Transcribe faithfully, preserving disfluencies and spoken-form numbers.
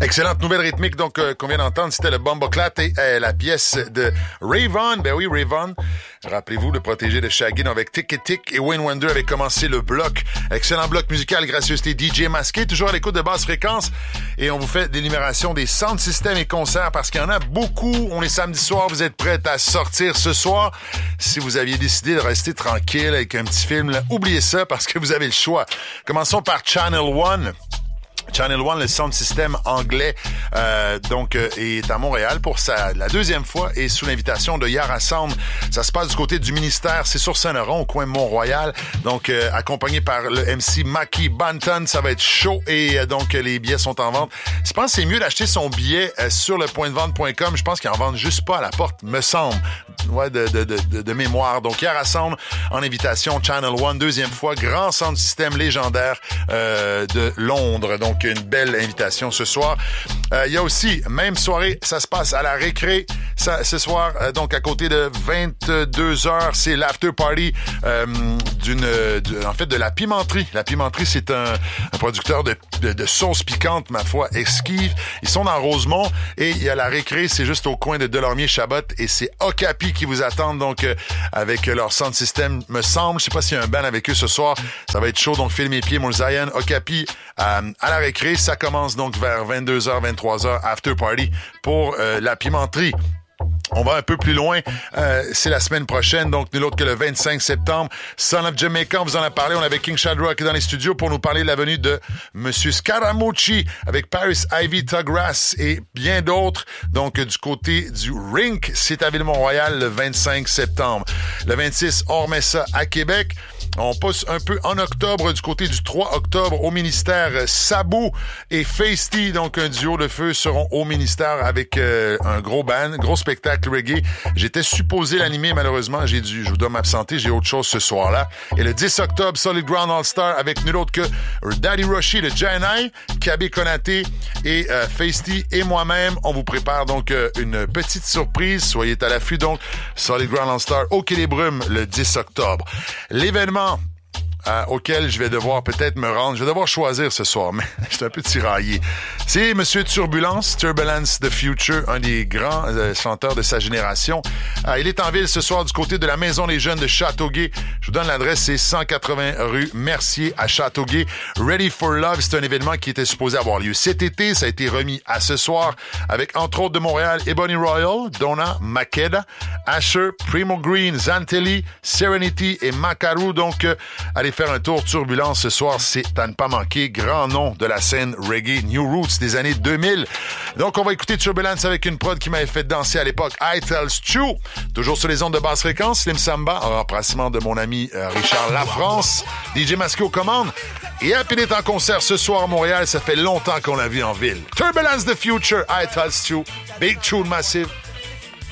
Excellente nouvelle rythmique donc euh, qu'on vient d'entendre, c'était le Bomboclat et euh, la pièce de Rayvon. Ben oui, Rayvon. Rappelez-vous, le protégé de Shaggy avec Tick et Tick et Wayne Wonder avait commencé le bloc. Excellent bloc musical, gracieuseté D J Masqué, toujours à l'écoute de Basse Fréquence. Et on vous fait l'énumération des sound systems et concerts parce qu'il y en a beaucoup. On est samedi soir, vous êtes prêts à sortir ce soir. Si vous aviez décidé de rester tranquille avec un petit film, là, oubliez ça parce que vous avez le choix. Commençons par Channel One. Channel One, le sound system anglais, euh, donc euh, est à Montréal pour sa la deuxième fois et sous l'invitation de Yara Sound. Ça se passe du côté du ministère, c'est sur Saint-Laurent au coin de Mont-Royal. Donc euh, accompagné par le M C Maki Banton, ça va être chaud et euh, donc les billets sont en vente. Je pense que c'est mieux d'acheter son billet euh, sur le point de vente point com. Je pense qu'ils en vendent juste pas à la porte, me semble. Ouais, de, de, de, de, de mémoire. Donc Yara Sound en invitation, Channel One, deuxième fois, grand sound system légendaire euh, de Londres. Donc une belle invitation ce soir. Il euh, y a aussi, même soirée, ça se passe à la récré. Ça, ce soir, euh, donc à côté de vingt-deux heures, c'est l'after party euh, d'une, de, en fait, de la Pimenterie. La Pimenterie, c'est un, un producteur de, de, de sauces piquantes, ma foi, esquive. Ils sont dans Rosemont et il y a la récré, c'est juste au coin de Delormier-Chabot et c'est Okapi qui vous attendent donc euh, avec leur sound system, me semble. Je sais pas s'il y a un band avec eux ce soir. Ça va être chaud, donc file mes pieds, mon Zion. Okapi euh, à la récré. Ça commence donc vers vingt-deux heures, vingt-trois heures, after party pour euh, la Pimenterie. On va un peu plus loin, euh, c'est la semaine prochaine, donc nul autre que le vingt-cinq septembre. Son of Jamaica, on vous en a parlé, on avait King Shadrock dans les studios pour nous parler de la venue de Monsieur Scaramucci avec Paris Ivy, Tuggrass et bien d'autres. Donc du côté du Rink, c'est à Ville-Mont-Royal le vingt-cinq septembre. Le vingt-six, on remet ça à Québec. On pousse un peu en octobre du côté du trois octobre au ministère. Sabou et Feisty, donc un duo de feu, seront au ministère avec euh, un gros band, gros spectacle reggae. J'étais supposé l'animer, malheureusement, j'ai dû, je dois m'absenter, j'ai autre chose ce soir-là. Et le dix octobre, Solid Ground All-Star avec nul autre que Daddy Rushy de Janai, Kabe Konaté et euh, Feisty et moi-même. On vous prépare donc euh, une petite surprise. Soyez à l'affût donc. Solid Ground All-Star au Quai des Brumes le dix octobre. L'événement Euh, auquel je vais devoir peut-être me rendre. Je vais devoir choisir ce soir, mais je suis un peu tiraillé. C'est Monsieur Turbulence, Turbulence the Future, un des grands euh, chanteurs de sa génération. Euh, il est en ville ce soir du côté de la Maison des Jeunes de Châteauguay. Je vous donne l'adresse, c'est cent quatre-vingts rue Mercier à Châteauguay. Ready for Love, c'est un événement qui était supposé avoir lieu cet été. Ça a été remis à ce soir avec, entre autres, de Montréal, Ebony Royal, Donna, Makeda, Asher, Primo Green, Zantelli, Serenity et Makaru. Donc, euh, allez faire un tour Turbulence ce soir, c'est à ne pas manquer. Grand nom de la scène reggae New Roots des années deux mille. Donc, on va écouter Turbulence avec une prod qui m'avait fait danser à l'époque, I Tell Stu. Toujours sur les ondes de Basse Fréquence, Slim Samba, en remplacement de mon ami euh, Richard Lafrance, D J Masqué aux commandes. Et Happy est en concert ce soir à Montréal. Ça fait longtemps qu'on l'a vu en ville. Turbulence the Future, I Tell Stu. Big tune massive.